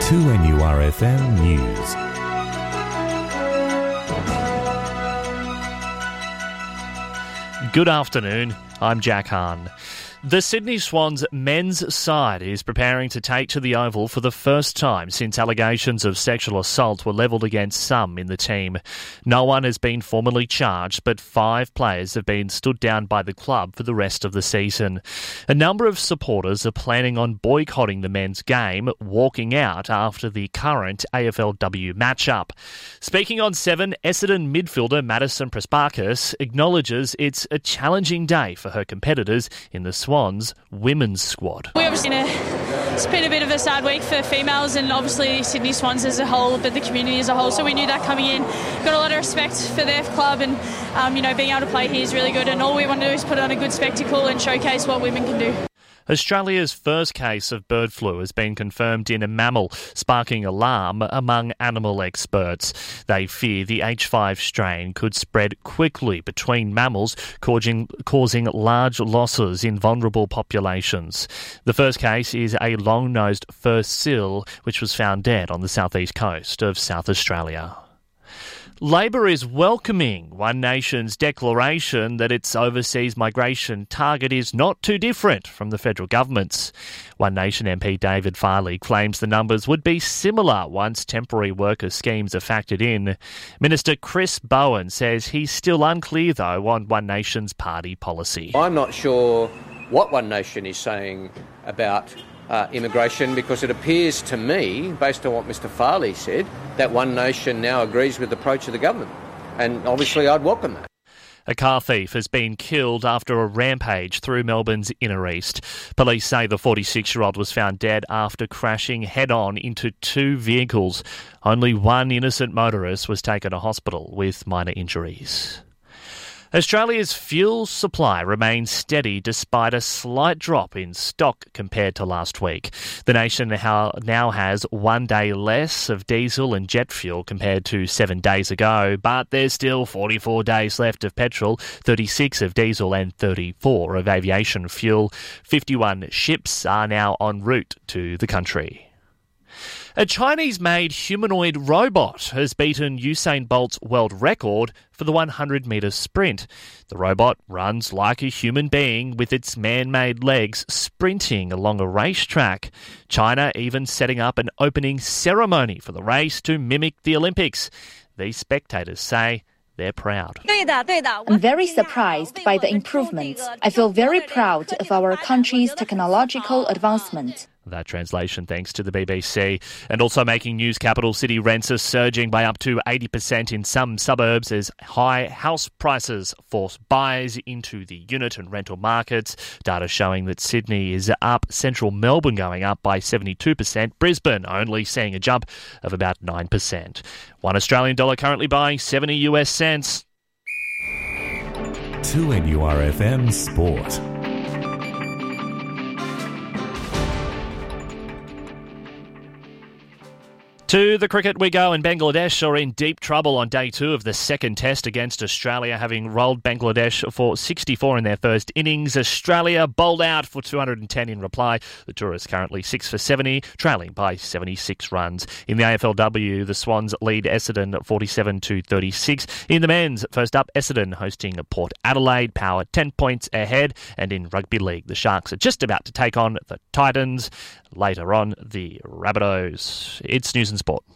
2NURFM News. Good afternoon, I'm Jack Hahn. The Sydney Swans men's side is preparing to take to the Oval for the first time since allegations of sexual assault were levelled against some in the team. No one has been formally charged, but 5 players have been stood down by the club for the rest of the season. A number of supporters are planning on boycotting the men's game, walking out after the current AFLW matchup. Speaking on 7, Essendon midfielder Madison Prespakis acknowledges it's a challenging day for her competitors in the Swans women's squad. It's been a bit of a sad week for females and obviously Sydney Swans as a whole, but the community as a whole, so we knew that coming in. Got a lot of respect for their club and being able to play here is really good, and all we want to do is put on a good spectacle and showcase what women can do. Australia's first case of bird flu has been confirmed in a mammal, sparking alarm among animal experts. They fear the H5 strain could spread quickly between mammals, causing large losses in vulnerable populations. The first case is a long-nosed fur seal, which was found dead on the southeast coast of South Australia. Labor is welcoming One Nation's declaration that its overseas migration target is not too different from the federal government's. One Nation MP David Farley claims the numbers would be similar once temporary worker schemes are factored in. Minister Chris Bowen says he's still unclear, though, on One Nation's party policy. I'm not sure what One Nation is saying about immigration, because it appears to me, based on what Mr Farley said, that One Nation now agrees with the approach of the government. And obviously I'd welcome that. A car thief has been killed after a rampage through Melbourne's inner east. Police say the 46-year-old was found dead after crashing head-on into 2 vehicles. Only one innocent motorist was taken to hospital with minor injuries. Australia's fuel supply remains steady despite a slight drop in stock compared to last week. The nation now has 1 day less of diesel and jet fuel compared to 7 days ago, but there's still 44 days left of petrol, 36 of diesel and 34 of aviation fuel. 51 ships are now en route to the country. A Chinese-made humanoid robot has beaten Usain Bolt's world record for the 100-metre sprint. The robot runs like a human being with its man-made legs sprinting along a racetrack. China even setting up an opening ceremony for the race to mimic the Olympics. These spectators say they're proud. I'm very surprised by the improvements. I feel very proud of our country's technological advancement. That translation thanks to the BBC. And also making news, capital city rents are surging by up to 80% in some suburbs as high house prices force buyers into the unit and rental markets. Data showing that Sydney is up, central Melbourne going up by 72%, Brisbane only seeing a jump of about 9%. $1 Australian dollar currently buying 70 US cents. 2NURFM Sport. To the cricket we go, and Bangladesh are in deep trouble on day 2 of the second test against Australia, having rolled Bangladesh for 64 in their first innings. Australia bowled out for 210 in reply. The tourists currently 6 for 70, trailing by 76 runs. In the AFLW, the Swans lead Essendon 47-36. In the men's, first up, Essendon hosting Port Adelaide, Power 10 points ahead. And in Rugby League, the Sharks are just about to take on the Titans. Later on, the Rabbitohs. It's News and Sport.